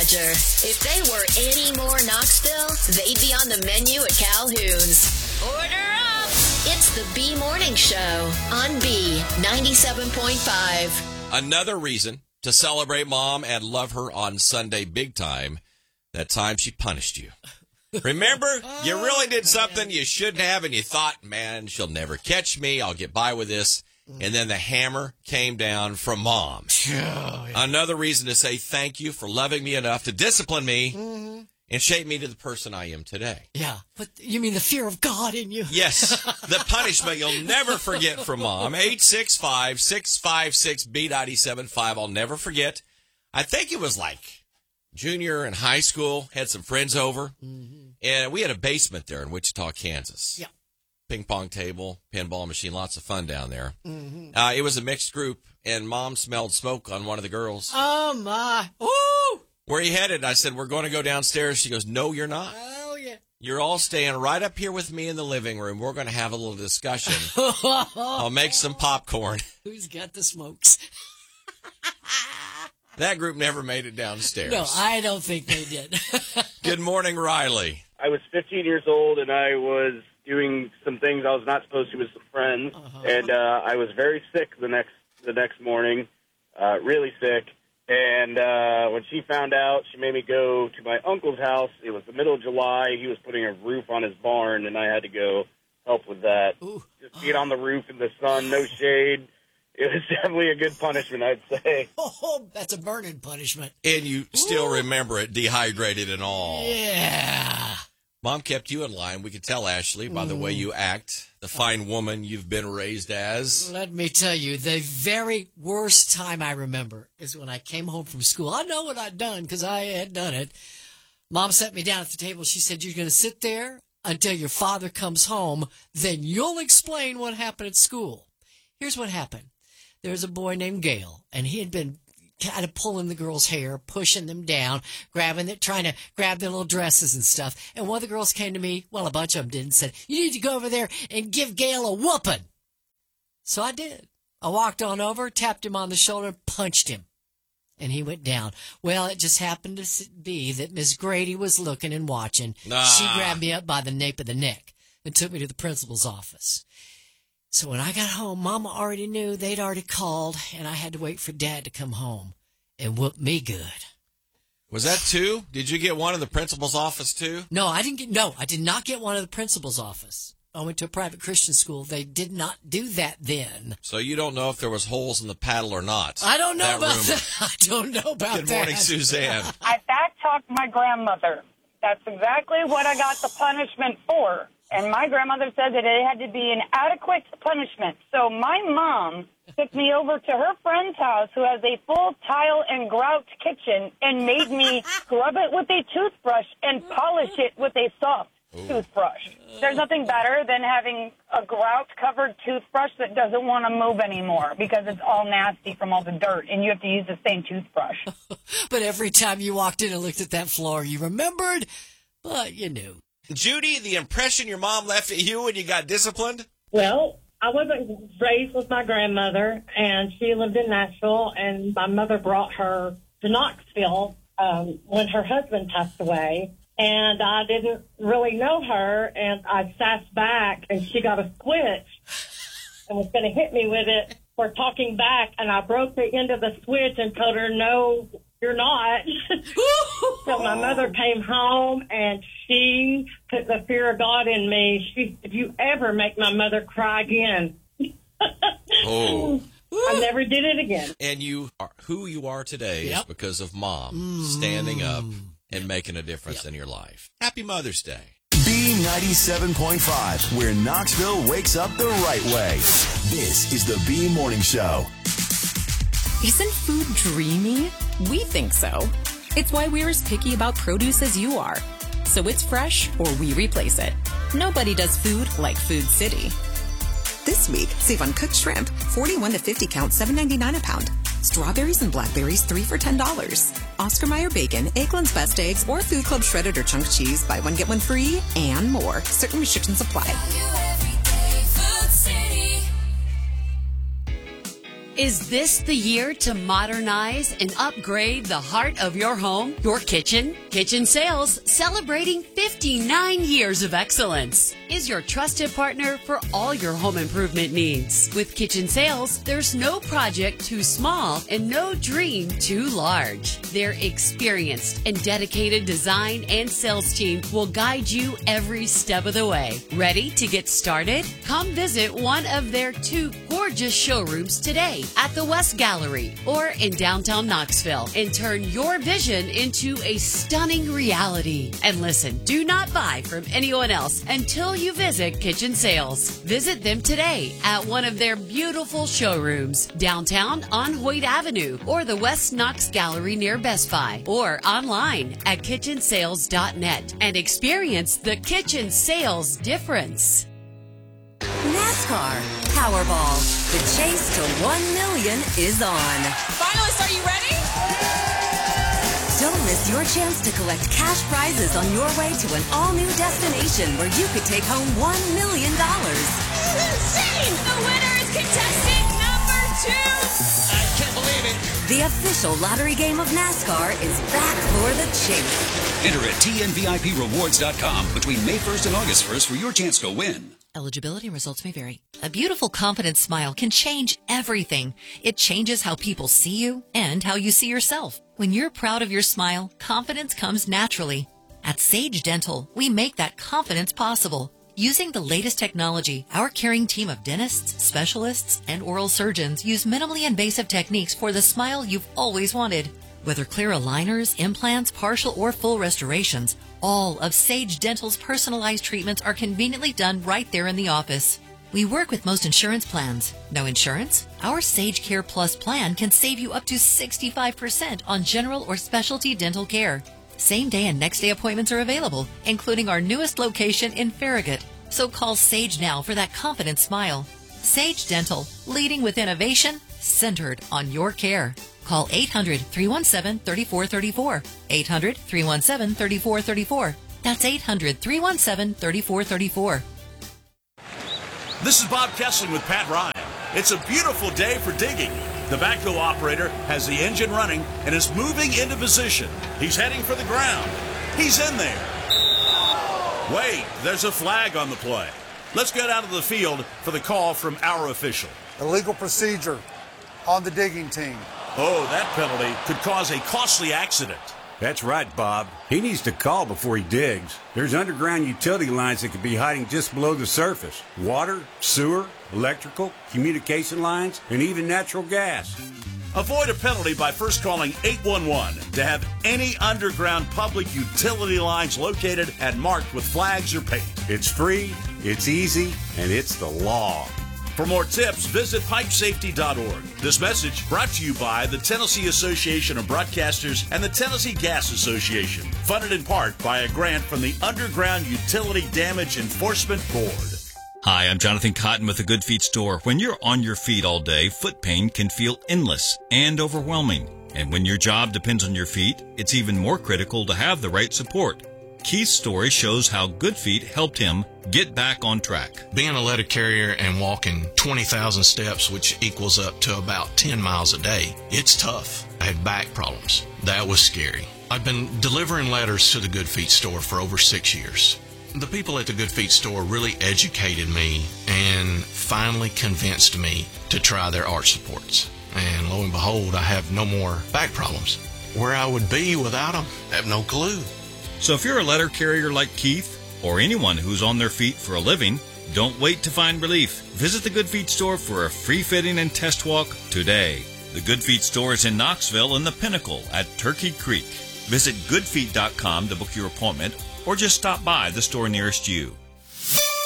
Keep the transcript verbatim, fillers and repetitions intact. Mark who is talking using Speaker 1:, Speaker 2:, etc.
Speaker 1: Roger. If they were any more Knoxville, they'd be on the menu at Calhoun's. Order up! It's the B Morning Show on B ninety-seven point five.
Speaker 2: Another reason to celebrate Mom and love her on Sunday big time, that time she punished you. Remember, you really did something you shouldn't have, and you thought, man, she'll never catch me. I'll get by with this. And then the hammer came down from Mom. Oh, yeah. Another reason to say thank you for loving me enough to discipline me mm-hmm. and shape me to the person I am today.
Speaker 3: Yeah, but you mean the fear of God in you?
Speaker 2: Yes, the punishment you'll never forget from Mom. eight six five, six five six, B nine seven five. I'll never forget. I think it was like junior in high school, had some friends over, mm-hmm. and we had a basement there in Wichita, Kansas. Yeah. Ping pong table, pinball machine, lots of fun down there. Mm-hmm. Uh, it was a mixed group, and Mom smelled smoke on one of the girls.
Speaker 3: Oh, my. Ooh!
Speaker 2: Where are you headed? I said, we're going to go downstairs. She goes, no, you're not.
Speaker 3: Oh, yeah.
Speaker 2: You're all staying right up here with me in the living room. We're going to have a little discussion. I'll make some popcorn.
Speaker 3: Who's got the smokes?
Speaker 2: That group never made it downstairs.
Speaker 3: No, I don't think they did.
Speaker 2: Good morning, Riley.
Speaker 4: I was fifteen years old, and I was doing some things I was not supposed to with some friends, uh-huh. and uh, I was very sick the next the next morning, uh, really sick. And uh, when she found out, she made me go to my uncle's house. It was the middle of July. He was putting a roof on his barn, and I had to go help with that. Ooh. Just being on the roof in the sun, no shade. It was definitely a good punishment, I'd say.
Speaker 3: Oh, that's a burning punishment.
Speaker 2: And you still
Speaker 3: Ooh.
Speaker 2: remember it, dehydrated and all.
Speaker 3: Yeah.
Speaker 2: Mom kept you in line. We could tell, Ashley, by the way you act, the fine woman you've been raised as.
Speaker 3: Let me tell you, the very worst time I remember is when I came home from school. I know what I'd done because I had done it. Mom sat me down at the table. She said, you're going to sit there until your father comes home. Then you'll explain what happened at school. Here's what happened. There's a boy named Gale, and he had been kind of pulling the girls' hair, pushing them down, grabbing it, trying to grab their little dresses and stuff. And one of the girls came to me, well, a bunch of them did, and said, you need to go over there and give Gale a whooping. So I did. I walked on over, tapped him on the shoulder, punched him, and he went down. Well, it just happened to be that Miss Grady was looking and watching.
Speaker 2: Nah.
Speaker 3: She grabbed me up by the nape of the neck and took me to the principal's office. So when I got home, Mama already knew they'd already called, and I had to wait for Dad to come home and whoop me good.
Speaker 2: Was that two? Did you get one in the principal's office, too?
Speaker 3: No, I didn't get, no, I did not get one in the principal's office. I went to a private Christian school. They did not do that then.
Speaker 2: So you don't know if there was holes in the paddle or not.
Speaker 3: I don't know
Speaker 2: that
Speaker 3: about
Speaker 2: rumor.
Speaker 3: that. I don't know about
Speaker 2: Good
Speaker 3: that.
Speaker 2: morning, Suzanne.
Speaker 5: I back-talked my grandmother. That's exactly what I got the punishment for. And my grandmother said that it had to be an adequate punishment. So my mom took me over to her friend's house who has a full tile and grout kitchen and made me scrub it with a toothbrush and polish it with a soft Ooh. toothbrush. There's nothing better than having a grout-covered toothbrush that doesn't want to move anymore because it's all nasty from all the dirt, and you have to use the same toothbrush.
Speaker 3: But every time you walked in and looked at that floor, you remembered, but you knew.
Speaker 2: Judy, the impression your mom left at you when you got disciplined?
Speaker 6: Well, I wasn't raised with my grandmother, and she lived in Nashville, and my mother brought her to Knoxville um, when her husband passed away, and I didn't really know her, and I sat back, and she got a switch and was going to hit me with it for talking back, and I broke the end of the switch and told her, no, you're not. So my mother came home, and she put the fear of God in me. She said, if you ever make my mother cry again.
Speaker 2: Oh.
Speaker 6: I never did it again.
Speaker 2: And you are who you are today
Speaker 3: Yep.
Speaker 2: is because of Mom mm. standing up and making a difference yep. in your life. Happy Mother's Day.
Speaker 7: B ninety-seven point five, where Knoxville wakes up the right way. This is the B Morning Show.
Speaker 8: Isn't food dreamy? We think so. It's why we're as picky about produce as you are. So it's fresh or we replace it. Nobody does food like Food City.
Speaker 9: This week, save on cooked shrimp, forty-one to fifty count, seven ninety-nine a pound. Strawberries and blackberries, three for ten dollars. Oscar Mayer bacon, Eggland's Best Eggs, or Food Club shredded or chunk cheese, buy one, get one free, and more. Certain restrictions apply.
Speaker 10: Is this the year to modernize and upgrade the heart of your home, your kitchen? Kitchen Sales, celebrating fifty-nine years of excellence, is your trusted partner for all your home improvement needs. With Kitchen Sales, there's no project too small and no dream too large. Their experienced and dedicated design and sales team will guide you every step of the way. Ready to get started? Come visit one of their two gorgeous showrooms today at the West Gallery or in downtown Knoxville and turn your vision into a stunning reality. And listen, do not buy from anyone else until you visit Kitchen Sales. Visit them today at one of their beautiful showrooms downtown on Hoyt Avenue or the West Knox Gallery near Best Buy or online at kitchen sales dot net and experience the Kitchen Sales difference.
Speaker 11: NASCAR Powerball. The chase to one million is on.
Speaker 12: Finalists, are you ready?
Speaker 11: Don't miss your chance to collect cash prizes on your way to an all-new destination where you could take home one million dollars.
Speaker 12: This is insane! The winner is contestant number two!
Speaker 13: I can't believe it.
Speaker 11: The official lottery game of NASCAR is back for the chase.
Speaker 14: Enter at T N V I P rewards dot com between May first and August first for your chance to win.
Speaker 15: Eligibility and results may vary. A beautiful, confident smile can change everything. It changes how people see you and how you see yourself. When you're proud of your smile, confidence comes naturally. At Sage Dental, we make that confidence possible. Using the latest technology, our caring team of dentists, specialists, and oral surgeons use minimally invasive techniques for the smile you've always wanted. Whether clear aligners, implants, partial or full restorations, all of Sage Dental's personalized treatments are conveniently done right there in the office. We work with most insurance plans. No insurance? Our Sage Care Plus plan can save you up to sixty-five percent on general or specialty dental care. Same day and next day appointments are available, including our newest location in Farragut. So call Sage now for that confident smile. Sage Dental, leading with innovation, centered on your care. Call eight hundred, three one seven, three four three four. eight hundred, three one seven, three four three four. That's eight hundred, three one seven, three four three four.
Speaker 16: This is Bob Kessling with Pat Ryan. It's a beautiful day for digging. The backhoe operator has the engine running and is moving into position. He's heading for the ground. He's in there. Wait, there's a flag on the play. Let's get out of the field for the call from our official.
Speaker 17: Illegal procedure on the digging team.
Speaker 16: Oh, that penalty could cause a costly accident.
Speaker 18: That's right, Bob. He needs to call before he digs. There's underground utility lines that could be hiding just below the surface. Water, sewer, electrical, communication lines, and even natural gas.
Speaker 16: Avoid a penalty by first calling eight one one to have any underground public utility lines located and marked with flags or paint.
Speaker 18: It's free, it's easy, and it's the law.
Speaker 16: For more tips, visit pipe safety dot org. This message brought to you by the Tennessee Association of Broadcasters and the Tennessee Gas Association, funded in part by a grant from the Underground Utility Damage Enforcement Board.
Speaker 19: Hi, I'm Jonathan Cotton with the Good Feet Store. When you're on your feet all day, foot pain can feel endless and overwhelming. And when your job depends on your feet, it's even more critical to have the right support. Keith's story shows how Good Feet helped him get back on track.
Speaker 20: Being a letter carrier and walking twenty thousand steps, which equals up to about ten miles a day, it's tough. I had back problems. That was scary. I've been delivering letters to the Good Feet Store for over six years. The people at the Good Feet Store really educated me and finally convinced me to try their arch supports. And lo and behold, I have no more back problems. Where I would be without them, I have no clue.
Speaker 19: So if you're a letter carrier like Keith, or anyone who's on their feet for a living, don't wait to find relief. Visit the Good Feet Store for a free fitting and test walk today. The Good Feet Store is in Knoxville and the Pinnacle at Turkey Creek. Visit good feet dot com to book your appointment or just stop by the store nearest you.